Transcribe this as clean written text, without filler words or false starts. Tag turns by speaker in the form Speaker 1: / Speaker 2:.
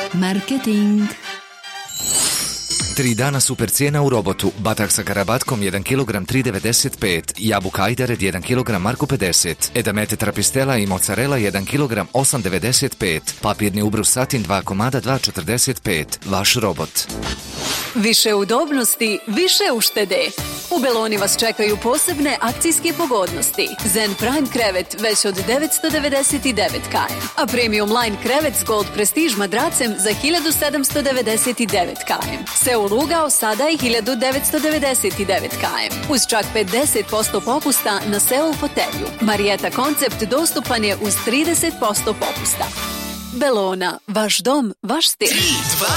Speaker 1: Marketing.
Speaker 2: 3 dana super cijena u Robotu. Batak sa karabatkom 1 kg 3,95, jabuka ajdared 1 kg marku 50, edamete trapistela i mozzarella 1 kg 8,95, papirni ubrus satin 2 komada 2,45. Vaš Robot.
Speaker 1: Više udobnosti, više uštede. U Beloni vas čekaju posebne akcijske pogodnosti. Zen Prime krevet već od 999 km, a Premium Line krevet s Gold Prestige madracem za 1799 km. Seul ugao sada i 1999 km, uz čak 50% popusta na Seul fotelju. Marietta koncept dostupan je uz 30% popusta. Belona, vaš dom, vaš stil.
Speaker 3: 3, 2,